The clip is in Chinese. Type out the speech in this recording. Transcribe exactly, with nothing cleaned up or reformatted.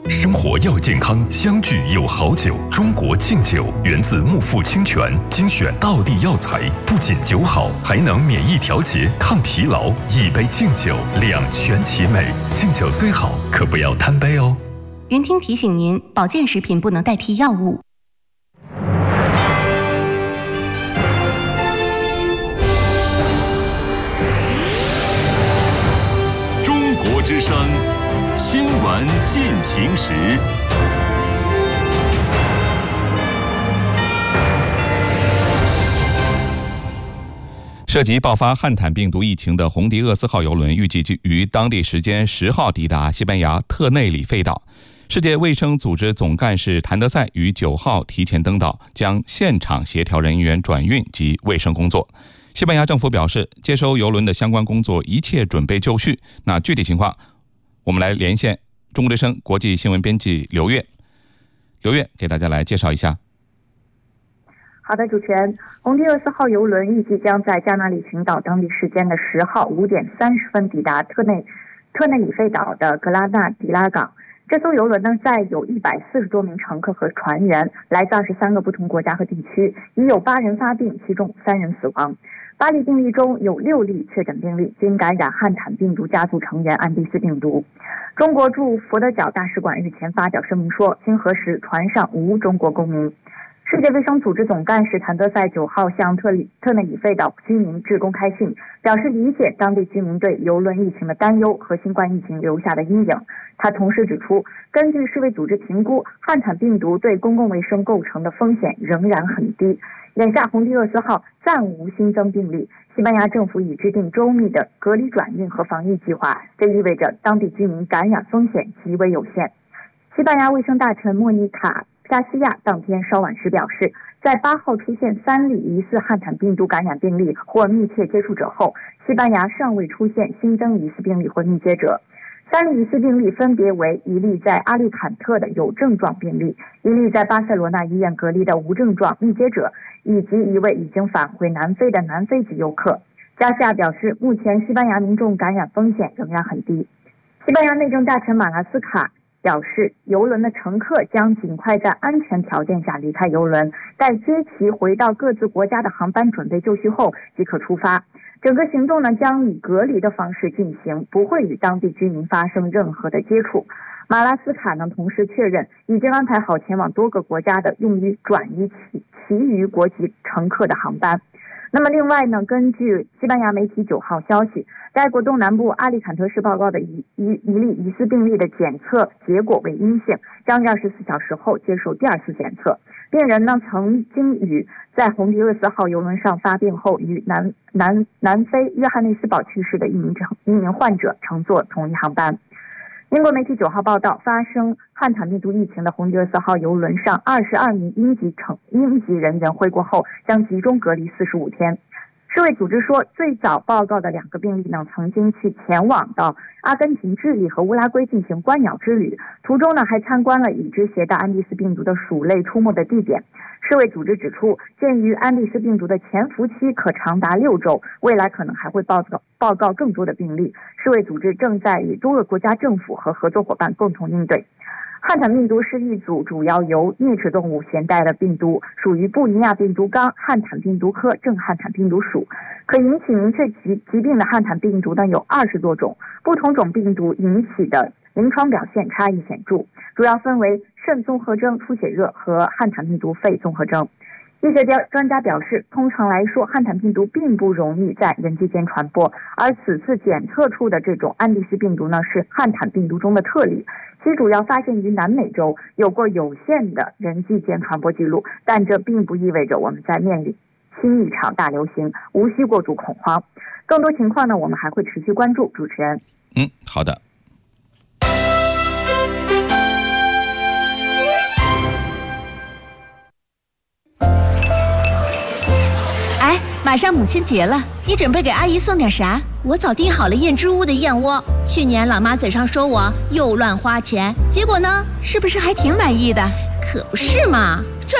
生活要健康，相聚有好酒。中国敬酒源自木富清泉，精选道地药材，不仅酒好，还能免疫调节、抗疲劳。一杯敬酒，两全其美。敬酒虽好，可不要贪杯哦。 云听提醒您，保健食品不能代替药物。 中国之声，新闻进行时。 涉及爆发汉坦病毒疫情的红迪厄斯号邮轮预计于当地时间十号抵达西班牙特内里费岛。世界卫生组织总干事谭德赛于九号提前登岛，将现场协调人员转运及卫生工作。西班牙政府表示，接收邮轮的相关工作一切准备就绪。那具体情况，我们来连线中国之声国际新闻编辑刘月。刘月给大家来介绍一下。 好的，主持人，红迪厄斯号邮轮预计将在加那利群岛当地时间的十号五点三十分抵达特内特内里费岛的格拉纳迪拉港。这艘邮轮呢，载有一百四十多名乘客和船员，来自二十三个不同国家和地区，已有八人发病，其中三人死亡。八例病例中有六例确诊病例均感染汉坦病毒家族成员安第斯病毒。中国驻佛得角大使馆日前发表声明说，经核实，船上无中国公民。世界卫生组织总干事谭德赛九号向特里特内里费岛居民致公开信，表示理解当地居民对邮轮疫情的担忧和新冠疫情留下的阴影。他同时指出，根据世卫组织评估，汉坦病毒对公共卫生构成的风险仍然很低。眼下红迪厄斯号暂无新增病例，西班牙政府已制定周密的隔离转运和防疫计划，这意味着当地居民感染风险极为有限。西班牙卫生大臣莫妮卡加西亚当天稍晚时表示，在八号出现三例疑似汉坦病毒感染病例或密切接触者后，西班牙尚未出现新增疑似病例或密接者。三例疑似病例分别为一例在阿利坎特的有症状病例，一例在巴塞罗那医院隔离的无症状密接者，以及一位已经返回南非的南非籍游客。加西亚表示，目前西班牙民众感染风险仍然很低。西班牙内政大臣马拉斯卡表示，邮轮的乘客将尽快在安全条件下离开邮轮，待接其回到各自国家的航班准备就绪后即可出发。整个行动呢将以隔离的方式进行，不会与当地居民发生任何的接触。马拉斯卡呢同时确认，已经安排好前往多个国家的用于转移其其余国籍乘客的航班。那么另外呢，根据西班牙媒体九号消息，该国东南部阿利坎特市报告的一一一例疑似病例的检测结果为阴性，将于二十四小时后接受第二次检测。病人呢曾经与在红迪厄斯号邮轮上发病后与南南南非约翰内斯堡去世的一名一名患者乘坐同一航班。英国媒体九号报道，发生汉坦病毒疫情的红迪厄斯号邮轮上二十二名英籍乘英籍人员回国后将集中隔离四十五天。世卫组织说，最早报告的两个病例呢，曾经去前往到阿根廷、智利和乌拉圭进行观鸟之旅，途中呢还参观了已知携带安第斯病毒的鼠类出没的地点。世卫组织指出，鉴于安第斯病毒的潜伏期可长达六周，未来可能还会报告报告更多的病例。世卫组织正在与多个国家政府和合作伙伴共同应对。汉坦病毒是一组主要由啮齿动物携带的病毒，属于布宜亚病毒纲汉坦病毒科正汉坦病毒属。可引起明确疾疾病的汉坦病毒呢有二十多种，不同种病毒引起的临床表现差异显著，主要分为肾综合征、出血热和汉坦病毒肺综合征。医学专家表示，通常来说，汉坦病毒并不容易在人际间传播，而此次检测出的这种安第斯病毒呢，是汉坦病毒中的特例，其主要发现于南美洲，有过有限的人际间传播记录，但这并不意味着我们在面临新一场大流行，无需过度恐慌。更多情况呢，我们还会持续关注。主持人， 嗯，好的。 哎，马上母亲节了，你准备给阿姨送点啥？ 我早订好了燕之屋的燕窝。去年老妈嘴上说我又乱花钱，结果呢， 是不是还挺满意的？ 可不是嘛。